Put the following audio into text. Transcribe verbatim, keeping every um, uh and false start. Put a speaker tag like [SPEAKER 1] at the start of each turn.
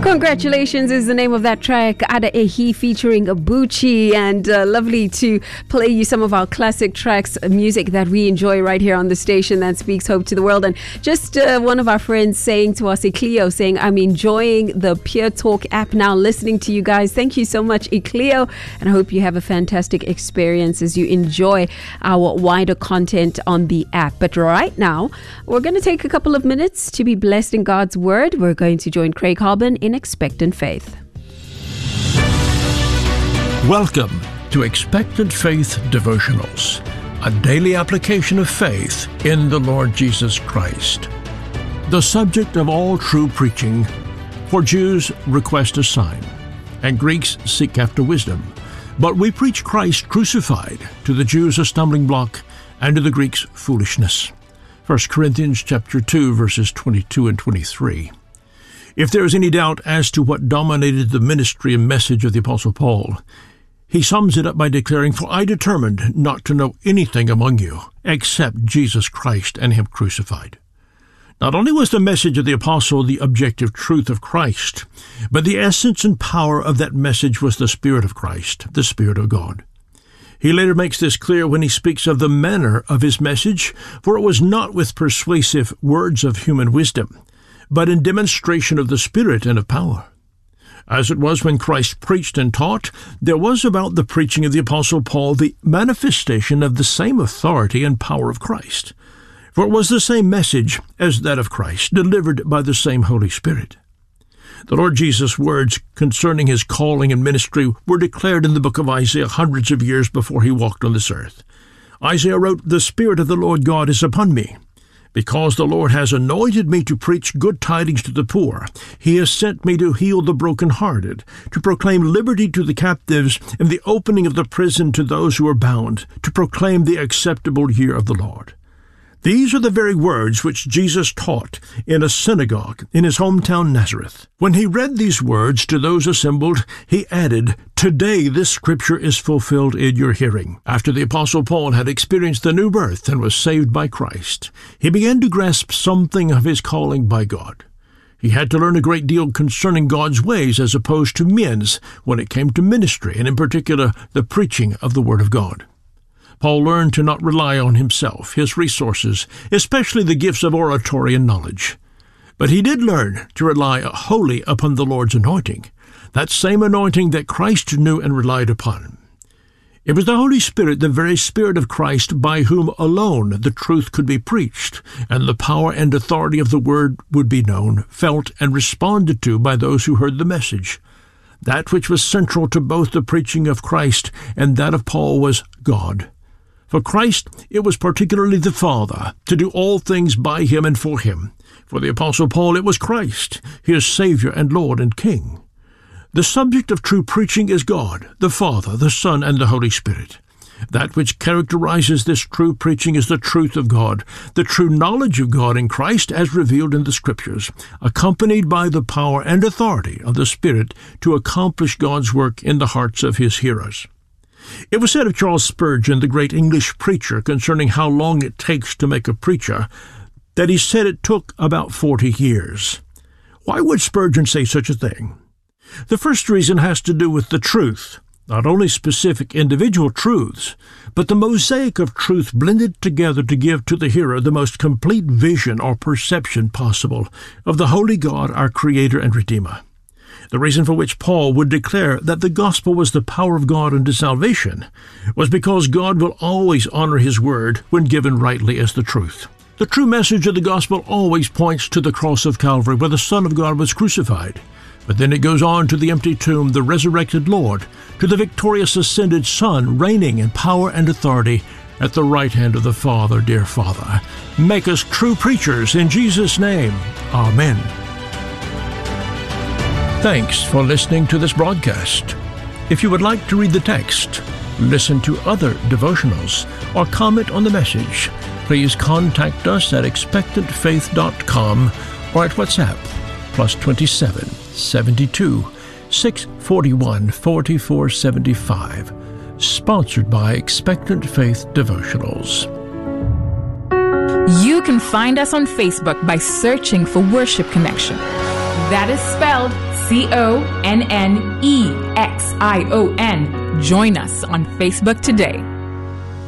[SPEAKER 1] Congratulations is the name of that track, Ada Ehi featuring Abuchi, and uh, lovely to play you some of our classic tracks, uh, music that we enjoy right here on the station that speaks hope to the world. And just uh, one of our friends saying to us, Ecleo, saying, I'm enjoying the Pure Talk app now, listening to you guys. Thank you so much, Ecleo, and I hope you have a fantastic experience as you enjoy our wider content on the app. But right now, we're going to take a couple of minutes to be blessed in God's Word. We're going to join Craig Harbin in Expectant Faith.
[SPEAKER 2] Welcome to Expectant Faith Devotionals, a daily application of faith in the Lord Jesus Christ. The subject of all true preaching: for Jews request a sign, and Greeks seek after wisdom. But we preach Christ crucified, to the Jews a stumbling block, and to the Greeks foolishness. First Corinthians chapter two, verses twenty-two and twenty-three. If there is any doubt as to what dominated the ministry and message of the Apostle Paul, he sums it up by declaring, For I determined not to know anything among you except Jesus Christ and Him crucified. Not only was the message of the Apostle the objective truth of Christ, but the essence and power of that message was the Spirit of Christ, the Spirit of God. He later makes this clear when he speaks of the manner of his message, for it was not with persuasive words of human wisdom, but in demonstration of the Spirit and of power. As it was when Christ preached and taught, there was about the preaching of the Apostle Paul the manifestation of the same authority and power of Christ. For it was the same message as that of Christ, delivered by the same Holy Spirit. The Lord Jesus' words concerning His calling and ministry were declared in the book of Isaiah hundreds of years before He walked on this earth. Isaiah wrote, The Spirit of the Lord God is upon me, because the Lord has anointed me to preach good tidings to the poor. He has sent me to heal the brokenhearted, to proclaim liberty to the captives, and the opening of the prison to those who are bound, to proclaim the acceptable year of the Lord. These are the very words which Jesus taught in a synagogue in His hometown Nazareth. When He read these words to those assembled, He added, Today this scripture is fulfilled in your hearing. After the Apostle Paul had experienced the new birth and was saved by Christ, he began to grasp something of his calling by God. He had to learn a great deal concerning God's ways as opposed to men's when it came to ministry, and in particular the preaching of the Word of God. Paul learned to not rely on himself, his resources, especially the gifts of oratory and knowledge. But he did learn to rely wholly upon the Lord's anointing, that same anointing that Christ knew and relied upon. It was the Holy Spirit, the very Spirit of Christ, by whom alone the truth could be preached, and the power and authority of the Word would be known, felt, and responded to by those who heard the message. That which was central to both the preaching of Christ and that of Paul was God. For Christ, it was particularly the Father, to do all things by Him and for Him. For the Apostle Paul, it was Christ, his Savior and Lord and King. The subject of true preaching is God, the Father, the Son, and the Holy Spirit. That which characterizes this true preaching is the truth of God, the true knowledge of God in Christ as revealed in the Scriptures, accompanied by the power and authority of the Spirit to accomplish God's work in the hearts of His hearers. It was said of Charles Spurgeon, the great English preacher, concerning how long it takes to make a preacher, that he said it took about forty years. Why would Spurgeon say such a thing? The first reason has to do with the truth, not only specific individual truths, but the mosaic of truth blended together to give to the hearer the most complete vision or perception possible of the Holy God, our Creator and Redeemer. The reason for which Paul would declare that the gospel was the power of God unto salvation was because God will always honor His word when given rightly as the truth. The true message of the gospel always points to the cross of Calvary where the Son of God was crucified. But then it goes on to the empty tomb, the resurrected Lord, to the victorious ascended Son, reigning in power and authority at the right hand of the Father, dear Father. Make us true preachers in Jesus' name. Amen. Thanks for listening to this broadcast. If you would like to read the text, listen to other devotionals, or comment on the message, please contact us at expectant faith dot com or at WhatsApp, plus twenty-seven, seventy-two, six forty-one, forty-four seventy-five. Sponsored by Expectant Faith Devotionals.
[SPEAKER 3] You can find us on Facebook by searching for Worship Connection. That is spelled C O N N E X I O N. Join us on Facebook today.